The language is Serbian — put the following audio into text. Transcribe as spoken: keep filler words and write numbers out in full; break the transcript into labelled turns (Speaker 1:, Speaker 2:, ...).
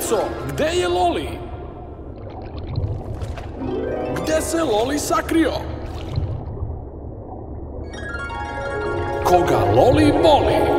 Speaker 1: Deco, gde je Loli? Gde se Loli sakrio? Koga Loli moli?